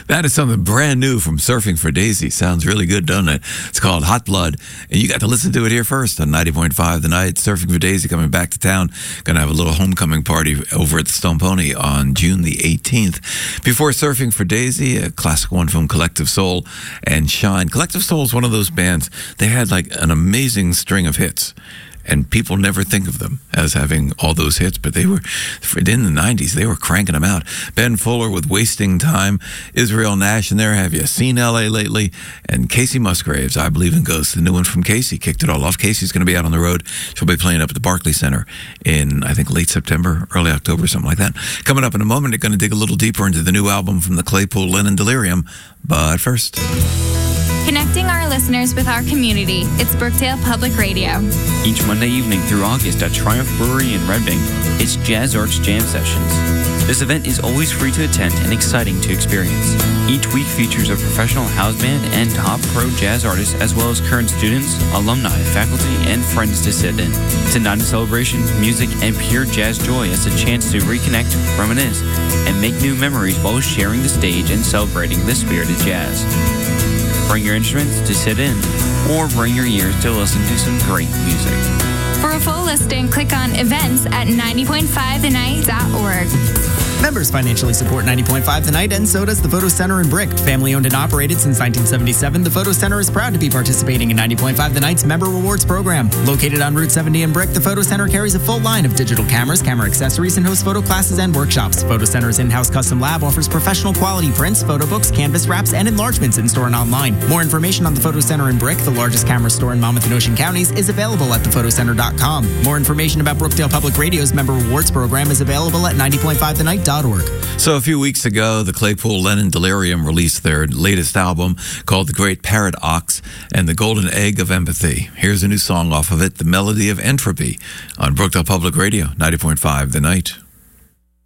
That is something brand new from Surfing for Daisy. Sounds really good, doesn't it? It's called Hot Blood. And you got to listen to it here first on 90.5 The Night. Surfing for Daisy coming back to town. Going to have a little homecoming party over at the Stone Pony on June the 18th. Before Surfing for Daisy, a classic one from Collective Soul and Shine. Collective Soul is one of those bands. They had like an amazing string of hits. And people never think of them as having all those hits, but they were, in the 90s, they were cranking them out. Ben Fuller with Wasting Time, Israel Nash in there, Have You Seen L.A. Lately? And Casey Musgraves, I Believe in Ghosts, the new one from Casey, kicked it all off. Casey's going to be out on the road. She'll be playing up at the Barclays Center in, I think, late September, early October, something like that. Coming up in a moment, they're going to dig a little deeper into the new album from the Claypool Lennon Delirium. But first, connecting our listeners with our community. It's Brookdale Public Radio. Each Monday evening through August at Triumph Brewery in Red Bank, it's Jazz Arts Jam Sessions. This event is always free to attend and exciting to experience. Each week features a professional house band and top pro jazz artists, as well as current students, alumni, faculty, and friends to sit in. It's a night of celebration, music, and pure jazz joy as a chance to reconnect, reminisce, and make new memories while sharing the stage and celebrating the spirit of jazz. Bring your instruments to sit in, or bring your ears to listen to some great music. For a full listing, click on events at 90.5thenight.org. Members financially support 90.5 The Night, and so does the Photo Center in Brick. Family owned and operated since 1977, the Photo Center is proud to be participating in 90.5 The Night's Member Rewards program. Located on Route 70 in Brick, the Photo Center carries a full line of digital cameras, camera accessories, and hosts photo classes and workshops. Photo Center's in-house custom lab offers professional quality prints, photo books, canvas wraps, and enlargements in-store and online. More information on the Photo Center in Brick, the largest camera store in Monmouth and Ocean counties, is available at thephotocenter.com. More information about Brookdale Public Radio's Member Rewards program is available at 90.5thenight.org. So a few weeks ago, the Claypool Lennon Delirium released their latest album called The Great Parrot Ox and the Golden Egg of Empathy. Here's a new song off of it, The Melody of Entropy, on Brookdale Public Radio, 90.5 The Night.